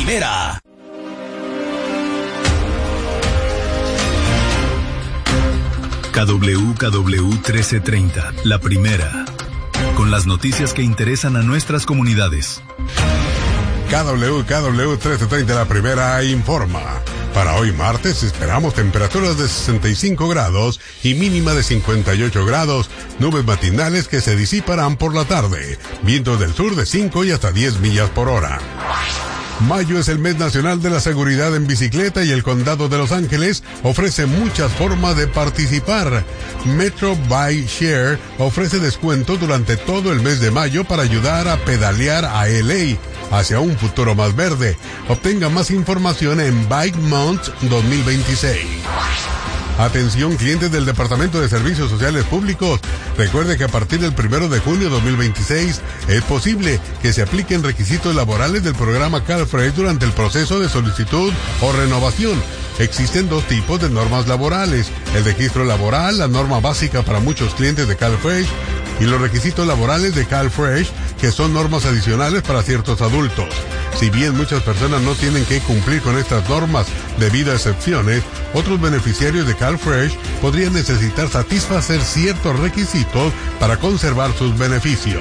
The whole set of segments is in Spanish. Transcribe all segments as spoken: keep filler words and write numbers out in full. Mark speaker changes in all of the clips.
Speaker 1: primera.
Speaker 2: K W K W trece treinta, la primera. Con las noticias que interesan a nuestras comunidades.
Speaker 3: K W K W trece treinta, la primera, informa. Para hoy martes esperamos temperaturas de sesenta y cinco grados y mínima de cincuenta y ocho grados, nubes matinales que se disiparán por la tarde, vientos del sur de cinco y hasta diez millas por hora. Mayo es el mes nacional de la seguridad en bicicleta y el condado de Los Ángeles ofrece muchas formas de participar. Metro Bike Share ofrece descuentos durante todo el mes de mayo para ayudar a pedalear a L A hacia un futuro más verde. Obtenga más información en Bike Month dos mil veintiséis. Atención clientes del Departamento de Servicios Sociales Públicos. Recuerde que a partir del primero de junio de dos mil veintiséis es posible que se apliquen requisitos laborales del programa CalFresh durante el proceso de solicitud o renovación. Existen dos tipos de normas laborales: el registro laboral, la norma básica para muchos clientes de CalFresh, y los requisitos laborales de CalFresh, que son normas adicionales para ciertos adultos. Si bien muchas personas no tienen que cumplir con estas normas debido a excepciones, otros beneficiarios de CalFresh podrían necesitar satisfacer ciertos requisitos para conservar sus beneficios.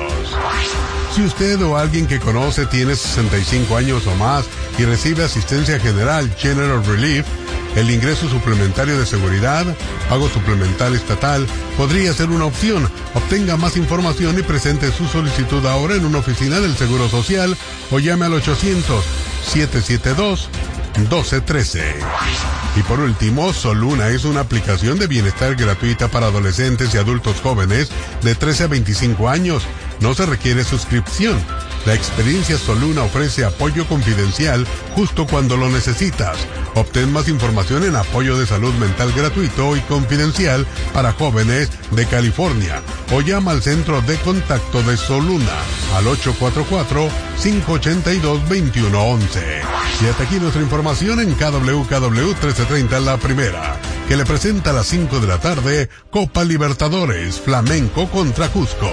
Speaker 3: Si usted o alguien que conoce tiene sesenta y cinco años o más y recibe asistencia general General Relief, el ingreso suplementario de seguridad, pago suplementario estatal, podría ser una opción. Obtenga más información y presente su solicitud ahora en una oficina del Seguro Social o llame al ochocientos, siete siete dos, uno dos uno tres. Y por último, Soluna es una aplicación de bienestar gratuita para adolescentes y adultos jóvenes de trece a veinticinco años. No se requiere suscripción. La experiencia Soluna ofrece apoyo confidencial justo cuando lo necesitas. Obtén más información en apoyo de salud mental gratuito y confidencial para jóvenes de California o llama al centro de contacto de Soluna al ocho cuatro cuatro, cinco ocho dos, dos uno uno uno. Y hasta aquí nuestra información en K W K W trece treinta, la primera, que le presenta a las cinco de la tarde Copa Libertadores, Flamenco contra Cusco.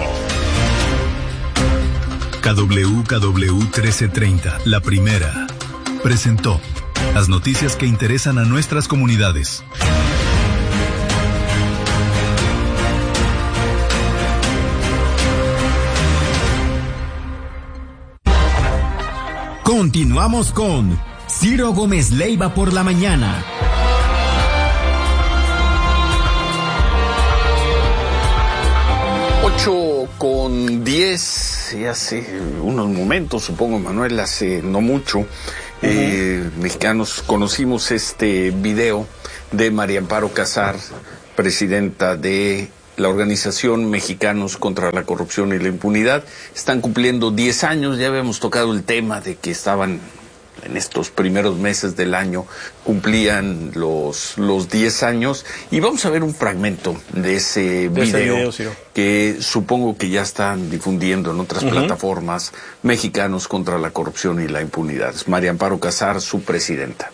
Speaker 2: K W K W trece treinta, la primera, presentó las noticias que interesan a nuestras comunidades.
Speaker 1: Continuamos con Ciro Gómez Leiva por la mañana.
Speaker 4: ocho con diez, y hace unos momentos, supongo, Manuel, hace no mucho, uh-huh. eh, mexicanos conocimos este video de María Amparo Casar, presidenta de la organización Mexicanos contra la Corrupción y la Impunidad. Están cumpliendo diez años, ya habíamos tocado el tema de que estaban en estos primeros meses del año, cumplían los los diez años, y vamos a ver un fragmento de ese
Speaker 5: de
Speaker 4: video,
Speaker 5: ese video
Speaker 4: que supongo que ya están difundiendo en otras uh-huh. plataformas. Mexicanos contra la Corrupción y la Impunidad. María Amparo Casar, su presidenta.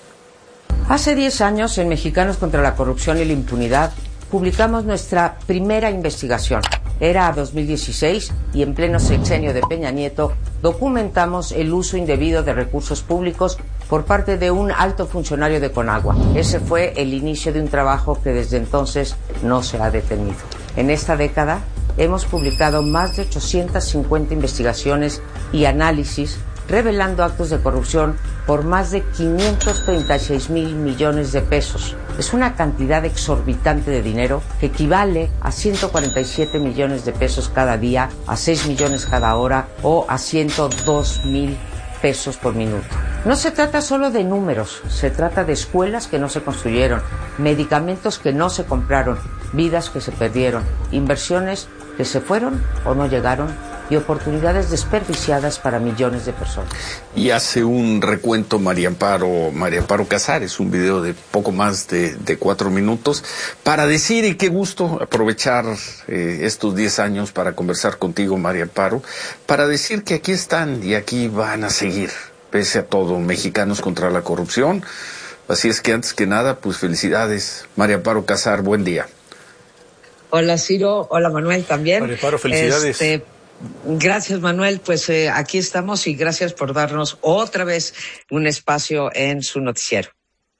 Speaker 6: Hace diez años, en Mexicanos contra la Corrupción y la Impunidad, publicamos nuestra primera investigación. Era dos mil dieciséis y en pleno sexenio de Peña Nieto documentamos el uso indebido de recursos públicos por parte de un alto funcionario de Conagua. Ese fue el inicio de un trabajo que desde entonces no se ha detenido. En esta década hemos publicado más de ochocientas cincuenta investigaciones y análisis revelando actos de corrupción por más de quinientos treinta y seis mil millones de pesos. Es una cantidad exorbitante de dinero que equivale a ciento cuarenta y siete millones de pesos cada día, a seis millones cada hora o a ciento dos mil pesos por minuto. No se trata solo de números, se trata de escuelas que no se construyeron, medicamentos que no se compraron, vidas que se perdieron, inversiones que se fueron o no llegaron y oportunidades desperdiciadas para millones de personas.
Speaker 4: Y hace un recuento María Amparo, María Amparo Casar, es un video de poco más de, de cuatro minutos, para decir, y qué gusto aprovechar eh, estos diez años para conversar contigo, María Amparo, para decir que aquí están y aquí van a seguir, pese a todo, Mexicanos contra la Corrupción. Así es que antes que nada, pues felicidades, María Amparo Casar, buen día.
Speaker 7: Hola Ciro, hola Manuel también.
Speaker 5: María Amparo, felicidades.
Speaker 7: Este,
Speaker 6: Gracias, Manuel. Pues eh, aquí estamos y gracias por darnos otra vez un espacio en su noticiero.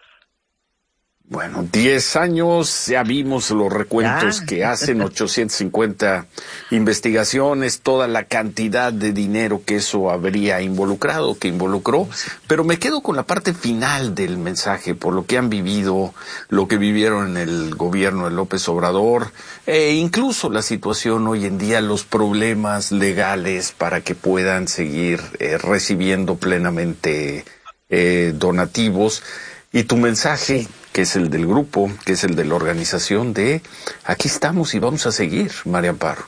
Speaker 4: Bueno, diez años, ya vimos los recuentos
Speaker 6: ya.
Speaker 4: que hacen, ochocientas cincuenta investigaciones, toda la cantidad de dinero que eso habría involucrado, que involucró, pero me quedo con la parte final del mensaje, por lo que han vivido, lo que vivieron en el gobierno de López Obrador, e incluso la situación hoy en día, los problemas legales para que puedan seguir eh, recibiendo plenamente eh, donativos, y tu mensaje, que es el del grupo, que es el de la organización de aquí estamos y vamos a seguir, María Amparo.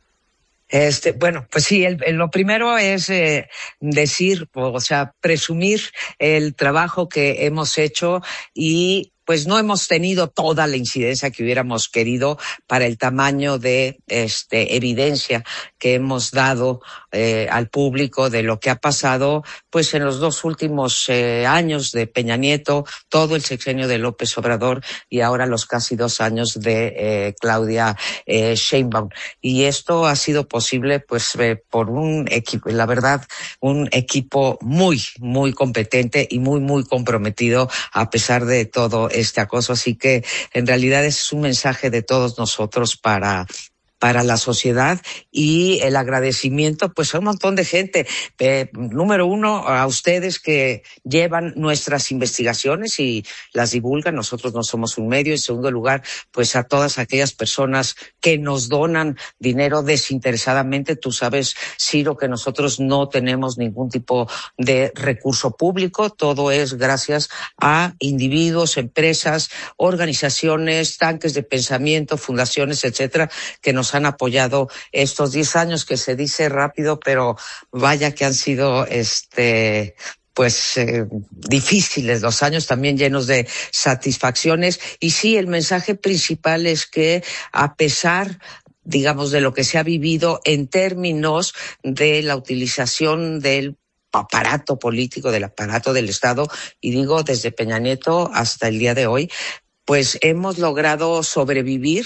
Speaker 6: Este, bueno, pues sí, el, el, lo primero es eh, decir, o sea, presumir el trabajo que hemos hecho y pues no hemos tenido toda la incidencia que hubiéramos querido para el tamaño de este evidencia que hemos dado eh, al público de lo que ha pasado pues en los dos últimos eh, años de Peña Nieto, todo el sexenio de López Obrador y ahora los casi dos años de eh, Claudia eh, Sheinbaum. Y esto ha sido posible pues eh, por un equipo, la verdad, un equipo muy, muy competente y muy, muy comprometido a pesar de todo este acoso, así que en realidad es un mensaje de todos nosotros para para la sociedad y el agradecimiento pues a un montón de gente. Eh, número uno, a ustedes que llevan nuestras investigaciones y las divulgan, nosotros no somos un medio. En segundo lugar, pues a todas aquellas personas que nos donan dinero desinteresadamente. Tú sabes, Ciro, que nosotros no tenemos ningún tipo de recurso público, todo es gracias a individuos, empresas, organizaciones, tanques de pensamiento, fundaciones, etcétera, que nos han apoyado estos diez años, que se dice rápido, pero vaya que han sido este pues eh, difíciles, los años también llenos de satisfacciones. Y sí, el mensaje principal es que a pesar digamos de lo que se ha vivido en términos de la utilización del aparato político, del aparato del Estado, y digo desde Peña Nieto hasta el día de hoy, pues hemos logrado sobrevivir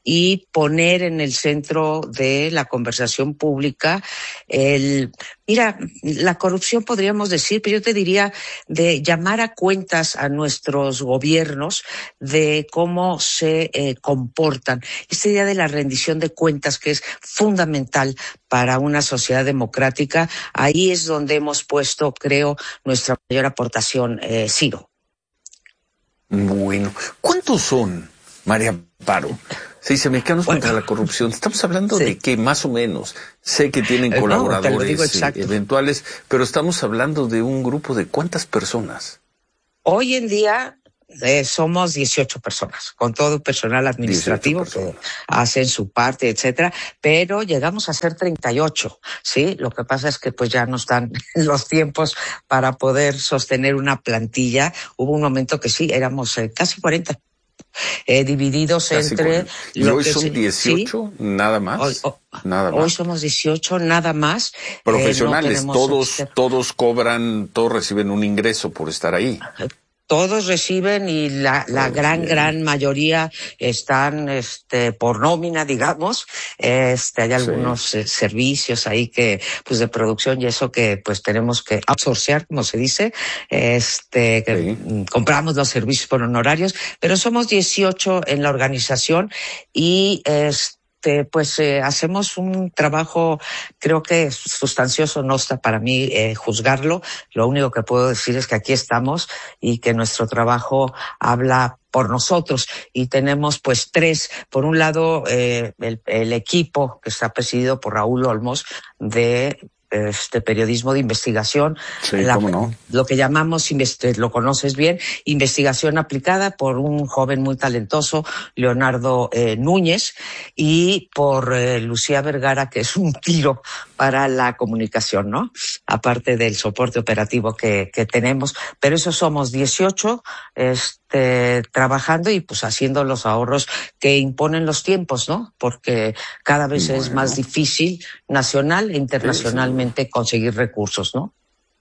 Speaker 6: y poner en el centro de la conversación pública el, mira, la corrupción podríamos decir, pero yo te diría de llamar a cuentas a nuestros gobiernos de cómo se eh, comportan. Esta idea de la rendición de cuentas que es fundamental para una sociedad democrática, ahí es donde hemos puesto, creo, nuestra mayor aportación, eh, Ciro.
Speaker 4: Bueno, ¿cuántos son, María Amparo? Se dice Mexicanos bueno, contra la Corrupción. Estamos hablando sí. de que más o menos, sé que tienen no, colaboradores eventuales, pero estamos hablando de un grupo de ¿cuántas personas?
Speaker 6: Hoy en día eh, somos dieciocho personas, con todo el personal administrativo que hacen su parte, etcétera, pero llegamos a ser treinta y ocho, ¿sí? Lo que pasa es que pues ya no están los tiempos para poder sostener una plantilla. Hubo un momento que sí, éramos eh, casi cuarenta. Eh, divididos casi entre cuarenta.
Speaker 4: ¿Y lo hoy que son se, dieciocho? ¿Sí? ¿Nada más?
Speaker 6: Hoy, oh,
Speaker 4: nada más.
Speaker 6: Hoy somos dieciocho, nada más.
Speaker 4: Profesionales, eh, no todos,
Speaker 6: este...
Speaker 4: todos cobran, todos reciben un ingreso por estar ahí.
Speaker 6: Todos reciben y la, la oh, gran, bien. gran mayoría están este, por nómina, digamos. Este, hay algunos sí. eh, servicios ahí que, pues de producción y eso que pues tenemos que outsourcear, como se dice. Este, que sí. compramos los servicios por honorarios, pero somos dieciocho en la organización y este, Este, pues eh, hacemos un trabajo, creo que sustancioso, no está para mí eh, juzgarlo. Lo único que puedo decir es que aquí estamos y que nuestro trabajo habla por nosotros. Y tenemos pues tres, por un lado eh, el, el equipo que está presidido por Raúl Olmos de este periodismo de investigación,
Speaker 4: sí,
Speaker 6: la,
Speaker 4: cómo no.
Speaker 6: lo que llamamos, lo conoces bien, investigación aplicada por un joven muy talentoso, Leonardo eh, Núñez, y por eh, Lucía Vergara, que es un tiro para la comunicación, ¿no? Aparte del soporte operativo que, que tenemos, pero eso somos dieciocho, este, trabajando y pues haciendo los ahorros que imponen los tiempos, ¿no? Porque cada vez bueno. es más difícil nacional e internacionalmente sí, sí. conseguir recursos, ¿no?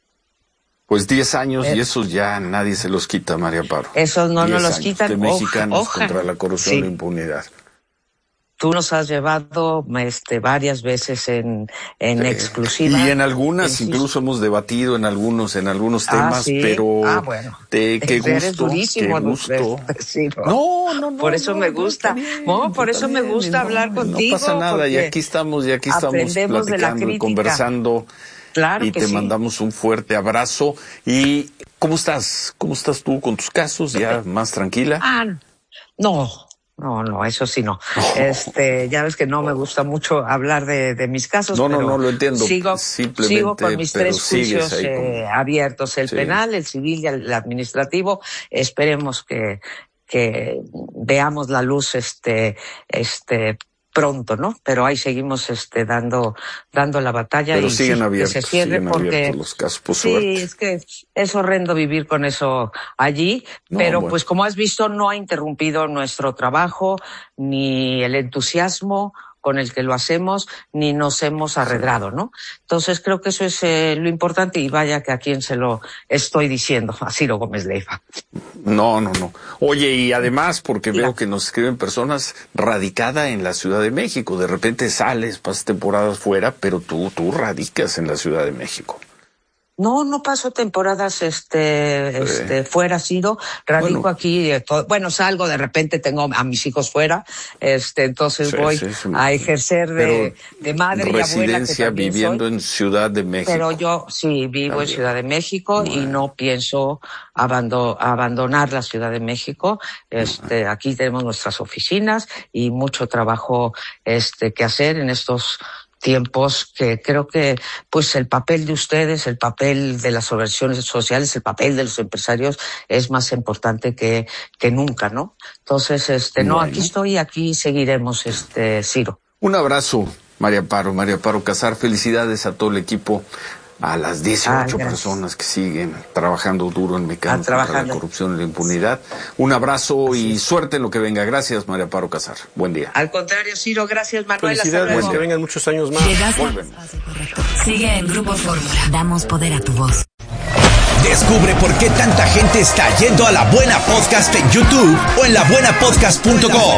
Speaker 4: Pues diez años eh, y esos ya nadie se los quita, María Amparo.
Speaker 6: Esos no nos los quitan.
Speaker 4: De mexicanos
Speaker 6: Oja,
Speaker 4: contra la corrupción sí. e la impunidad.
Speaker 6: tú nos has llevado este, varias veces en, en sí. exclusiva.
Speaker 4: Y en algunas, en incluso hemos debatido en algunos, en algunos temas,
Speaker 6: ah, ¿sí?
Speaker 4: pero
Speaker 6: ah, bueno.
Speaker 4: te, qué gusto,
Speaker 6: Eres durísimo,
Speaker 4: qué gusto.
Speaker 6: Sí, ¿no?
Speaker 4: No, no, no.
Speaker 6: Por eso
Speaker 4: no,
Speaker 6: me gusta,
Speaker 4: bien,
Speaker 6: no, por eso
Speaker 4: bien,
Speaker 6: me gusta
Speaker 4: no,
Speaker 6: hablar contigo.
Speaker 4: No pasa nada, y aquí estamos, y aquí estamos platicando y conversando.
Speaker 6: Claro
Speaker 4: y
Speaker 6: que
Speaker 4: te
Speaker 6: sí.
Speaker 4: mandamos un fuerte abrazo. ¿Y cómo estás? ¿Cómo estás tú con tus casos? ¿Ya más tranquila?
Speaker 6: Ah, no, no, no, eso sí no. Este, ya ves que no me gusta mucho hablar de, de mis casos.
Speaker 4: No,
Speaker 6: pero
Speaker 4: no, no lo entiendo.
Speaker 6: Sigo,
Speaker 4: Simplemente,
Speaker 6: sigo con mis tres juicios
Speaker 4: eh,
Speaker 6: como... abiertos, el sí. penal, el civil y el administrativo. Esperemos que, que veamos la luz, este, este, pronto, ¿no? Pero ahí seguimos este dando dando la batalla.
Speaker 4: Pero
Speaker 6: y
Speaker 4: siguen
Speaker 6: sí,
Speaker 4: abiertos,
Speaker 6: que se cierre
Speaker 4: siguen
Speaker 6: porque
Speaker 4: abiertos los casos, por
Speaker 6: sí,
Speaker 4: suerte.
Speaker 6: es que es horrendo vivir con eso allí,
Speaker 4: no,
Speaker 6: pero
Speaker 4: bueno.
Speaker 6: pues como has visto no ha interrumpido nuestro trabajo ni el entusiasmo con el que lo hacemos, ni nos hemos arredrado, ¿no? Entonces creo que eso es eh, lo importante, y vaya que a quien se lo estoy diciendo, a Ciro Gómez Leiva.
Speaker 4: No, no, no. Oye, y además, porque Mira. veo que nos escriben personas radicada en la Ciudad de México, de repente sales, pasas temporadas fuera, pero tú, tú radicas en la Ciudad de México.
Speaker 6: No, no paso temporadas este, sí. este, fuera, Ciro. Radico bueno. aquí, eh, todo, bueno, salgo, de repente tengo a mis hijos fuera, este, entonces sí, voy sí, sí, a ejercer de, de madre y abuela.
Speaker 4: Residencia viviendo
Speaker 6: soy,
Speaker 4: en Ciudad de México.
Speaker 6: Pero yo sí vivo también. en Ciudad de México bueno. y no pienso abando, abandonar la Ciudad de México. Este, bueno. aquí tenemos nuestras oficinas y mucho trabajo, este, que hacer en estos tiempos que creo que pues el papel de ustedes, el papel de las organizaciones sociales, el papel de los empresarios es más importante que que nunca, ¿no? Entonces, este, bueno. no, aquí estoy, aquí seguiremos, este, Ciro.
Speaker 4: Un abrazo, María Amparo, María Amparo Casar, felicidades a todo el equipo, a las dieciocho ah, personas que siguen trabajando duro en Mecanos ah, contra la corrupción y la impunidad. Un abrazo Así y es. suerte en lo que venga. Gracias, María Amparo Casar. Buen día.
Speaker 6: Al contrario, Ciro, gracias, Manuel.
Speaker 4: Felicidades, pues que vengan muchos años más. Volvemos.
Speaker 5: Sigue en Grupo Fórmula. Damos poder a tu voz.
Speaker 1: Descubre por qué tanta gente está yendo a La Buena Podcast en YouTube o en la buena podcast punto com.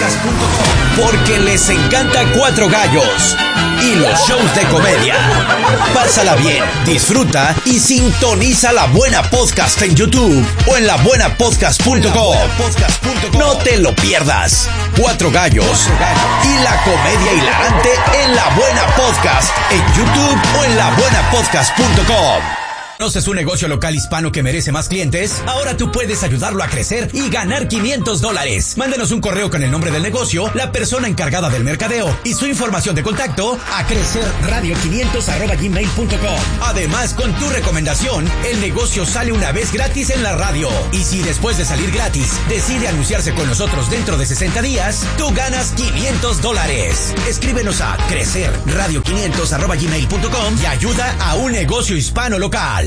Speaker 1: Porque les encanta Cuatro Gallos y los shows de comedia. Pásala bien, disfruta y sintoniza La Buena Podcast en YouTube o en la buena podcast punto com. No te lo pierdas. Cuatro Gallos y la comedia hilarante en La Buena Podcast en YouTube o en la buena podcast punto com. ¿Conoces un negocio local hispano que merece más clientes? Ahora tú puedes ayudarlo a crecer y ganar quinientos dólares. Mándenos un correo con el nombre del negocio, la persona encargada del mercadeo y su información de contacto a crecerradio quinientos arroba gmail punto com. Además, con tu recomendación, el negocio sale una vez gratis en la radio. Y si después de salir gratis decide anunciarse con nosotros dentro de sesenta días, tú ganas quinientos dólares. Escríbenos a crecerradio quinientos arroba gmail punto com y ayuda a un negocio hispano local.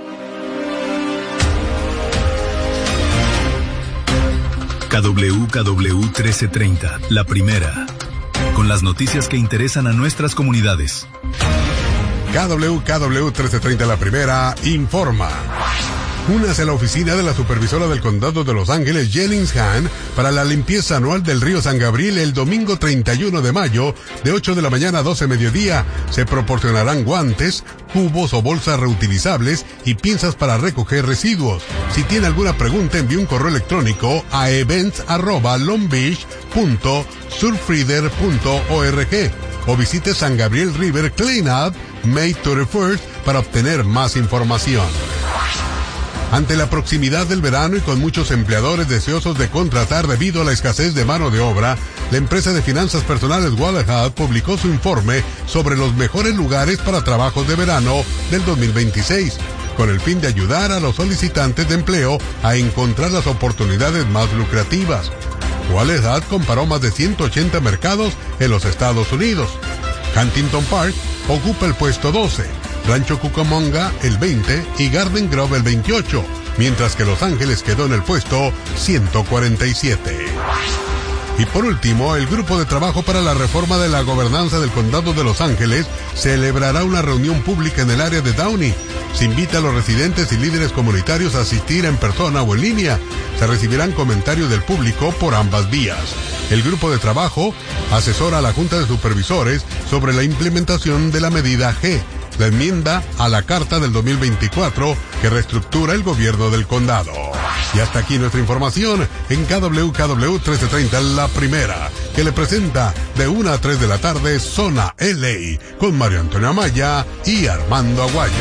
Speaker 2: K W K W trece treinta, la primera, con las noticias que interesan a nuestras comunidades.
Speaker 3: K W K W trece treinta, la primera, informa. Únase a la oficina de la supervisora del condado de Los Ángeles, Jennings Hahn, para la limpieza anual del río San Gabriel el domingo treinta y uno de mayo, de ocho de la mañana a doce mediodía. Se proporcionarán guantes, cubos o bolsas reutilizables y pinzas para recoger residuos. Si tiene alguna pregunta, envíe un correo electrónico a events arroba longbeach punto surfrider punto org o visite San Gabriel River Cleanup May thirty-first para obtener más información. Ante la proximidad del verano y con muchos empleadores deseosos de contratar debido a la escasez de mano de obra, la empresa de finanzas personales Waterhouse publicó su informe sobre los mejores lugares para trabajos de verano del dos mil veintiséis, con el fin de ayudar a los solicitantes de empleo a encontrar las oportunidades más lucrativas. Waterhouse comparó más de ciento ochenta mercados en los Estados Unidos. Huntington Park ocupa el puesto doce. Rancho Cucamonga el veinte y Garden Grove el veintiocho, mientras que Los Ángeles quedó en el puesto ciento cuarenta y siete. Y por último, el Grupo de Trabajo para la Reforma de la Gobernanza del Condado de Los Ángeles celebrará una reunión pública en el área de Downey, Se invita a los residentes y líderes comunitarios a asistir en persona o en línea. Se recibirán comentarios del público por ambas vías. El grupo de trabajo asesora a la Junta de Supervisores sobre la implementación de la medida G, la enmienda a la Carta del dos mil veinticuatro que reestructura el gobierno del condado. Y hasta aquí nuestra información en K W K W trece treinta, la primera, que le presenta de una a tres de la tarde Zona L A, con Mario Antonio Amaya y Armando Aguayo.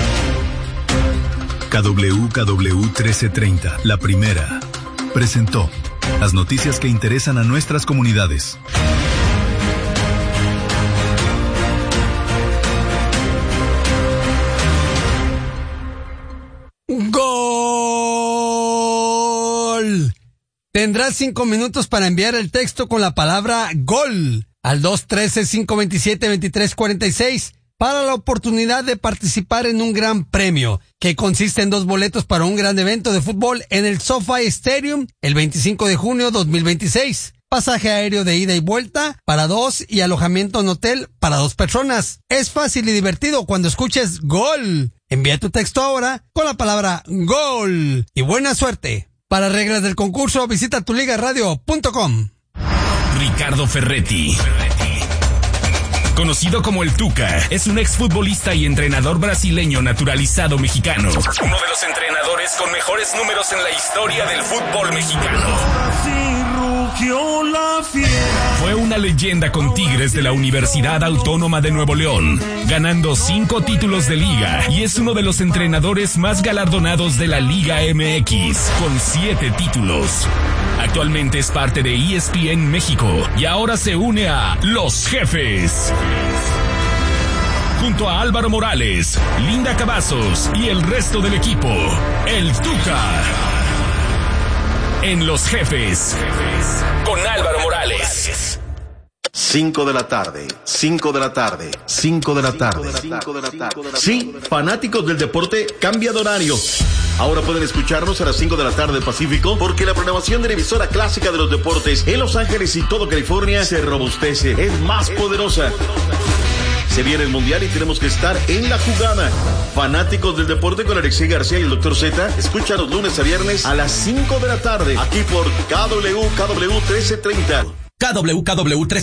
Speaker 2: K W K W trece treinta, la primera, presentó las noticias que interesan a nuestras comunidades.
Speaker 7: ¡Gol! Tendrás cinco minutos para enviar el texto con la palabra GOL al dos uno tres, cinco dos siete, dos tres cuatro seis para la oportunidad de participar en un gran premio que consiste en dos boletos para un gran evento de fútbol en el SoFi Stadium el veinticinco de junio dos mil veintiséis. Pasaje aéreo de ida y vuelta para dos y alojamiento en hotel para dos personas. Es fácil y divertido cuando escuches GOL. Envía tu texto ahora con la palabra GOL y buena suerte. Para reglas del concurso, visita tu liga radio punto com.
Speaker 8: Ricardo Ferretti, conocido como el Tuca, es un exfutbolista y entrenador brasileño naturalizado mexicano. Uno de los entrenadores con mejores números en la historia del fútbol mexicano. Fue una leyenda con Tigres de la Universidad Autónoma de Nuevo León, ganando cinco títulos de liga, y es uno de los entrenadores más galardonados de la Liga M X, con siete títulos. Actualmente es parte de E S P N México y ahora se une a Los Jefes. Junto a Álvaro Morales, Linda Cavazos y el resto del equipo, el Tuca. En Los Jefes, con Álvaro Morales.
Speaker 9: cinco de la tarde, cinco de la tarde, cinco de la tarde. Sí, fanáticos del deporte, cambia de horario. Ahora pueden escucharnos a las cinco de la tarde Pacífico, porque la programación de la emisora clásica de los deportes en Los Ángeles y todo California se robustece, es más poderosa. Se viene el Mundial y tenemos que estar en la jugada. Fanáticos del deporte con Alexei García y el doctor Z, escúchanos lunes a viernes a las cinco de la tarde, aquí por K W K W trece treinta.
Speaker 1: K W K W trece